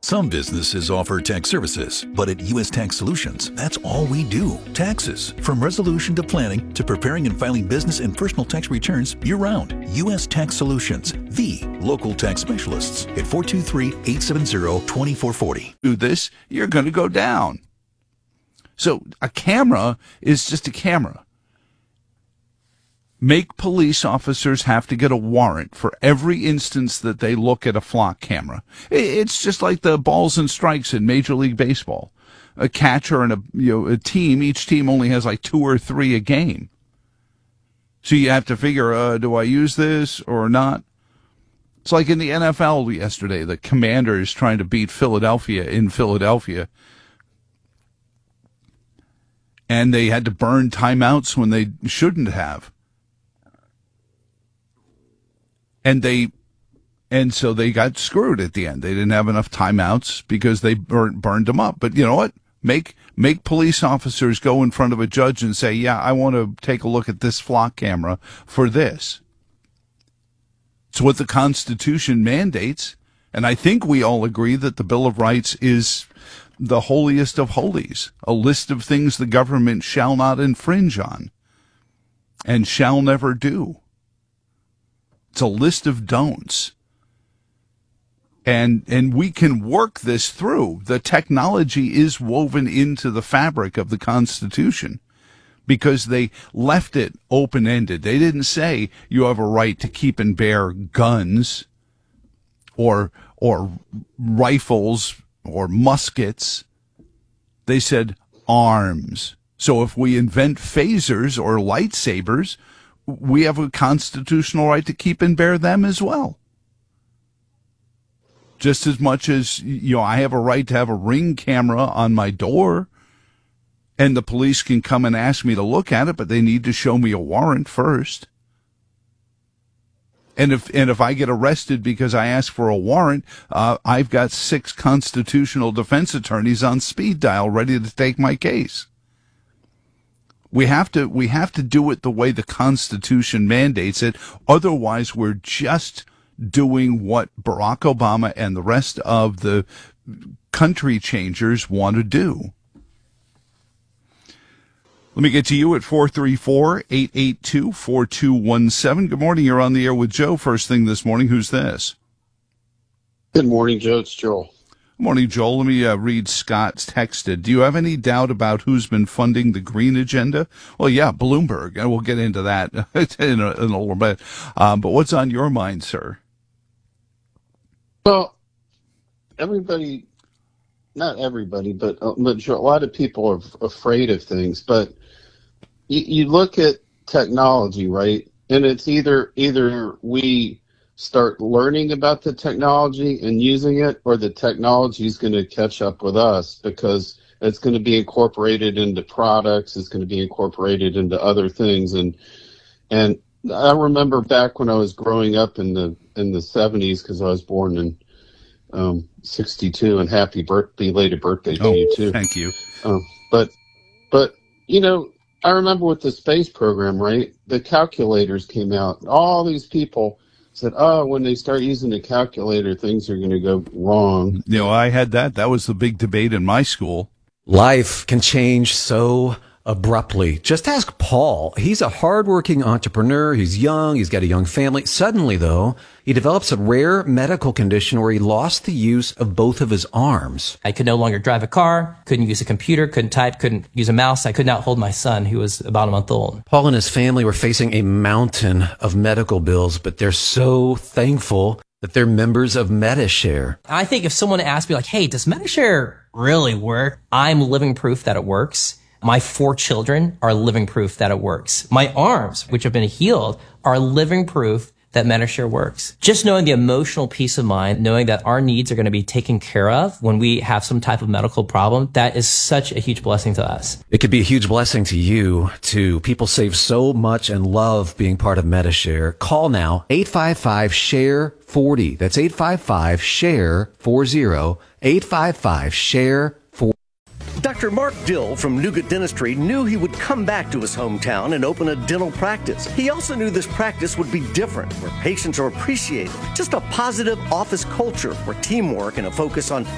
Some businesses offer tax services, but at U.S. Tax Solutions, that's all we do. Taxes. From resolution to planning to preparing and filing business and personal tax returns year-round. U.S. Tax Solutions, the local tax specialists at 423-870-2440. Do this, you're going to go down. So a camera is just a camera. Make police officers have to get a warrant for every instance that they look at a flock camera. It's just like the balls and strikes in Major League Baseball. A catcher and a team, each team only has like 2 or 3 a game. So you have to figure, do I use this or not? It's like in the NFL yesterday, the Commanders trying to beat Philadelphia in Philadelphia. And they had to burn timeouts when they shouldn't have. And so they got screwed at the end. They didn't have enough timeouts because they burned them up. But you know what? Make police officers go in front of a judge and say, yeah, I want to take a look at this flock camera for this. It's what the Constitution mandates. And I think we all agree that the Bill of Rights is the holiest of holies, a list of things the government shall not infringe on and shall never do. It's a list of don'ts. And we can work this through. The technology is woven into the fabric of the Constitution because they left it open-ended. They didn't say you have a right to keep and bear guns or rifles or muskets. They said arms. So if we invent phasers or lightsabers, we have a constitutional right to keep and bear them as well. Just as much as, I have a right to have a Ring camera on my door, and the police can come and ask me to look at it, but they need to show me a warrant first. And if I get arrested because I ask for a warrant, I've got 6 constitutional defense attorneys on speed dial ready to take my case. We have to do it the way the Constitution mandates it. Otherwise, we're just doing what Barack Obama and the rest of the country changers want to do. Let me get to you at 434-882-4217. Good morning. You're on the air with Joe first thing this morning. Who's this? Good morning, Joe. It's Joel. Morning, Joel. Let me read Scott's texted. Do you have any doubt about who's been funding the green agenda? Well, yeah, Bloomberg, and we'll get into that in a little bit. But what's on your mind, sir? Well, everybody, not everybody, but a lot of people are afraid of things. But you look at technology, right? And it's either we start learning about the technology and using it, or the technology is going to catch up with us because it's going to be incorporated into products. It's going to be incorporated into other things. And I remember back when I was growing up in the 70s, because I was born in 62, and happy belated birthday to you too. Thank you. But I remember with the space program, right? The calculators came out. All these people said, when they start using the calculator, things are going to go wrong. I had that. That was the big debate in my school. Life can change so abruptly. Just ask Paul. He's a hardworking entrepreneur. He's young. He's got a young family. Suddenly, though, he develops a rare medical condition where he lost the use of both of his arms. I could no longer drive a car, couldn't use a computer, couldn't type, couldn't use a mouse. I could not hold my son, who was about a month old. Paul and his family were facing a mountain of medical bills, but they're so thankful that they're members of Medi-Share. I think if someone asked me, like, hey, does Medi-Share really work? I'm living proof that it works. My 4 children are living proof that it works. My arms, which have been healed, are living proof that Medi-Share works. Just knowing the emotional peace of mind, knowing that our needs are going to be taken care of when we have some type of medical problem, that is such a huge blessing to us. It could be a huge blessing to you, too. People save so much and love being part of Medi-Share. Call now, 855-SHARE-40. That's 855-SHARE-40, 855-SHARE-40. Dr. Mark Dill from Nougat Dentistry knew he would come back to his hometown and open a dental practice. He also knew this practice would be different, where patients are appreciated. Just a positive office culture where teamwork and a focus on